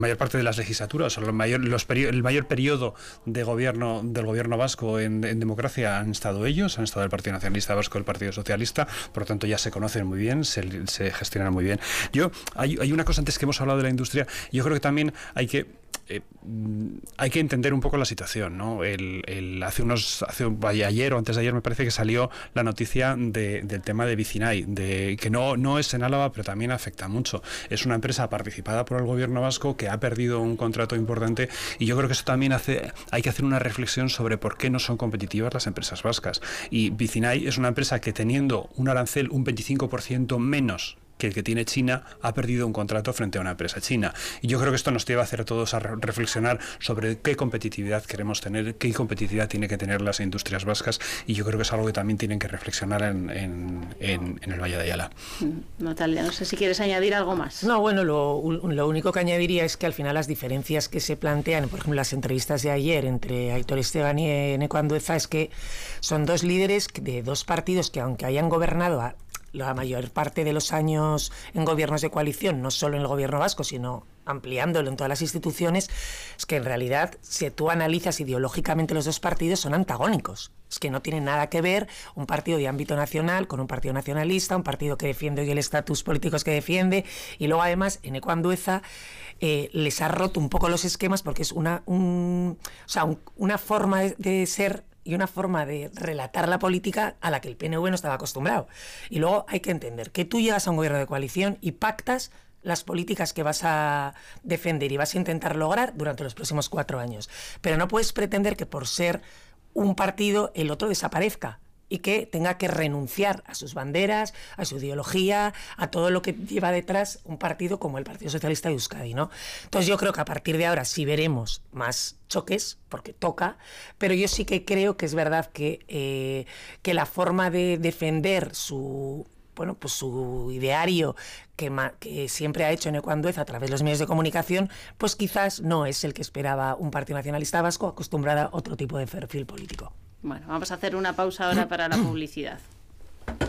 mayor parte de las legislaturas, o el mayor periodo de gobierno del gobierno vasco en democracia han estado ellos, han estado el Partido Nacionalista Vasco, el Partido Socialista, por lo tanto ya se conocen muy bien, se gestionan muy bien. Hay una cosa antes que hemos hablado de la industria, yo creo que también hay que entender un poco la situación, ¿no? Ayer o antes de ayer me parece que salió la noticia del tema de Vicinay, que no es en Álava, pero también afecta mucho. Es una empresa participada por el gobierno vasco que ha perdido un contrato importante, y yo creo que eso también hay que hacer una reflexión sobre por qué no son competitivas las empresas vascas. Y Vicinay es una empresa que, teniendo un arancel un 25% menos que el que tiene China, ha perdido un contrato frente a una empresa china. Y yo creo que esto nos debe hacer a todos a reflexionar sobre qué competitividad queremos tener, qué competitividad tiene que tener las industrias vascas, y yo creo que es algo que también tienen que reflexionar en el Valle de Ayala. Natalia, no sé si quieres añadir algo más. No, bueno, lo único que añadiría es que al final las diferencias que se plantean, por ejemplo, las entrevistas de ayer entre Aitor Esteban y Eneko Andueza, es que son dos líderes de dos partidos que, aunque hayan gobernado la mayor parte de los años en gobiernos de coalición, no solo en el gobierno vasco, sino ampliándolo en todas las instituciones, es que en realidad, si tú analizas ideológicamente, los dos partidos son antagónicos. Es que no tiene nada que ver un partido de ámbito nacional con un partido nacionalista, un partido que defiende hoy el estatus político que defiende, y luego además Eneko Andueza les ha roto un poco los esquemas, porque es una forma de ser y una forma de relatar la política a la que el PNV no estaba acostumbrado. Y luego hay que entender que tú llegas a un gobierno de coalición y pactas las políticas que vas a defender y vas a intentar lograr durante los próximos 4 años. Pero no puedes pretender que por ser un partido el otro desaparezca y que tenga que renunciar a sus banderas, a su ideología, a todo lo que lleva detrás un partido como el Partido Socialista de Euskadi, ¿no? Entonces yo creo que a partir de ahora sí veremos más choques, porque toca, pero yo sí que creo que es verdad que la forma de defender su ideario que siempre ha hecho Eneko Andueza a través de los medios de comunicación, pues quizás no es el que esperaba un Partido Nacionalista Vasco acostumbrado a otro tipo de perfil político. Bueno, vamos a hacer una pausa ahora para la publicidad.